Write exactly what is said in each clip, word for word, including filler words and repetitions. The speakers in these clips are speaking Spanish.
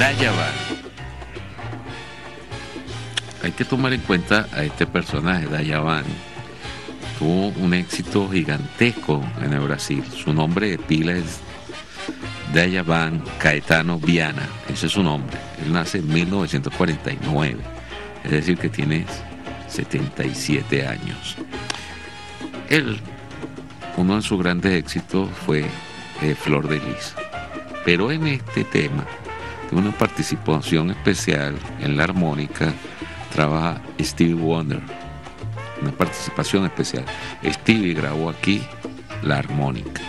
Dayaban. Hay que tomar en cuenta a este personaje, Dayaban. Tuvo un éxito gigantesco en el Brasil. Su nombre de pila es Dayaban Caetano Viana. Ese es su nombre. Él nace en mil novecientos cuarenta y nueve. Es decir, que tiene setenta y siete años. Él, uno de sus grandes éxitos fue eh, Flor de Lis. Pero en este tema, de una participación especial en la armónica, trabaja Stevie Wonder. Una participación especial. Stevie grabó aquí la armónica.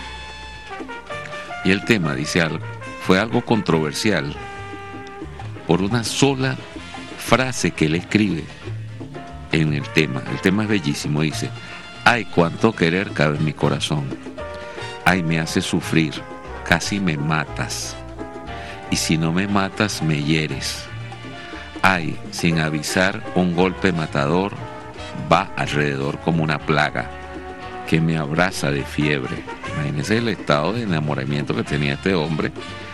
Y el tema, dice algo, fue algo controversial por una sola frase que él escribe en el tema. El tema es bellísimo, dice: ay, cuánto querer cabe en mi corazón. Ay, me hace sufrir, casi me matas. Y si no me matas, me hieres. Ay, sin avisar, un golpe matador va alrededor como una plaga que me abraza de fiebre. Imagínense el estado de enamoramiento que tenía este hombre.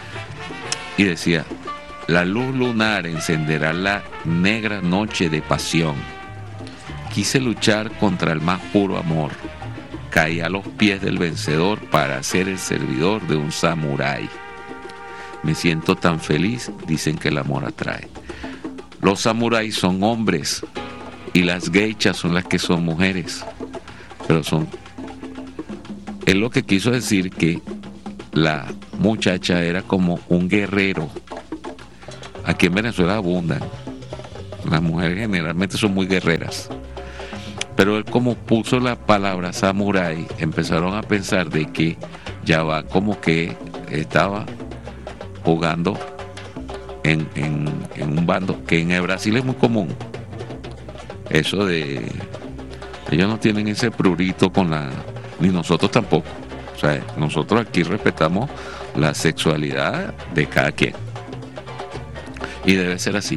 Y decía: la luz lunar encenderá la negra noche de pasión. Quise luchar contra el más puro amor. Caí a los pies del vencedor para ser el servidor de un samurái. Me siento tan feliz, dicen que el amor atrae. Los samuráis son hombres y las geishas son las que son mujeres. Pero son... Es lo que quiso decir, que la muchacha era como un guerrero. Aquí en Venezuela abundan. Las mujeres generalmente son muy guerreras. Pero él, como puso la palabra samurái, empezaron a pensar de que ya va como que estaba jugando en, en, en un bando, que en el Brasil es muy común. Eso de... Ellos no tienen ese prurito con la... Ni nosotros tampoco. O sea, nosotros aquí respetamos la sexualidad de cada quien. Y debe ser así.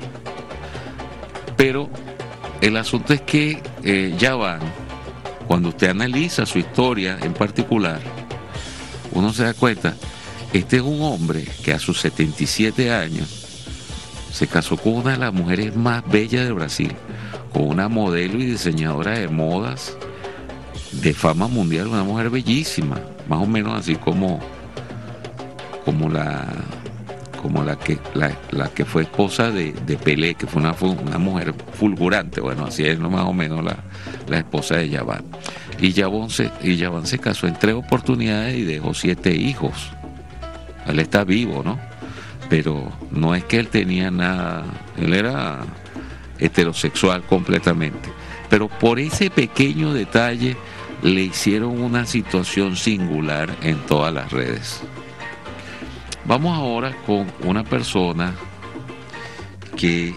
Pero el asunto es que eh, Yavan, cuando usted analiza su historia en particular, uno se da cuenta, este es un hombre que a sus setenta y siete años se casó con una de las mujeres más bellas de Brasil, con una modelo y diseñadora de modas de fama mundial, una mujer bellísima, más o menos así como, como la... como la que la, la que fue esposa de, de Pelé, que fue una, una mujer fulgurante. Bueno, así es más o menos la, la esposa de Yavan. Y Yavan se, y Yavan se casó en tres oportunidades y dejó siete hijos. Él está vivo, ¿no? Pero no es que él tenía nada, él era heterosexual completamente. Pero por ese pequeño detalle le hicieron una situación singular en todas las redes. Vamos ahora con una persona que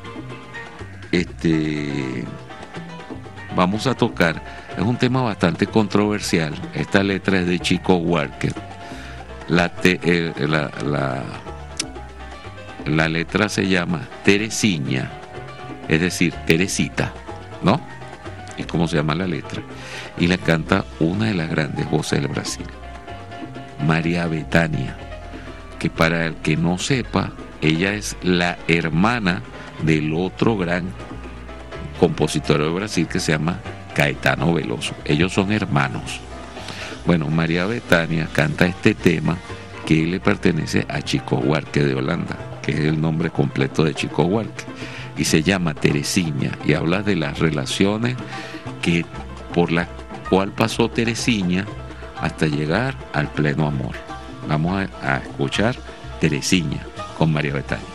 este, vamos a tocar. Es un tema bastante controversial. Esta letra es de Chico Huarque. La, te, eh, la, la, la letra se llama Teresiña, es decir, Teresita, ¿no? Es como se llama la letra. Y la canta una de las grandes voces del Brasil, María Bethânia, que para el que no sepa, ella es la hermana del otro gran compositor de Brasil que se llama Caetano Veloso. Ellos son hermanos. Bueno, María Bethânia canta este tema que le pertenece a Chico Huarque de Holanda, que es el nombre completo de Chico Huarque, y se llama Teresiña, y habla de las relaciones que por la cual pasó Teresiña hasta llegar al pleno amor. Vamos a, a escuchar Teresiña con María Bethânia.